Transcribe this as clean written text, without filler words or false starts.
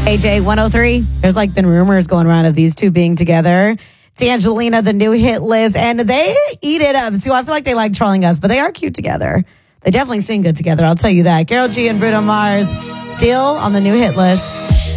AJ 103. There's like been rumors going around of these two being together. It's Angelina, the new hit Liz, and they eat it up. So I feel like they like trolling us, but they are cute together. They definitely sing good together. I'll tell you that. Karol G and Bruno Mars still on the new hit list.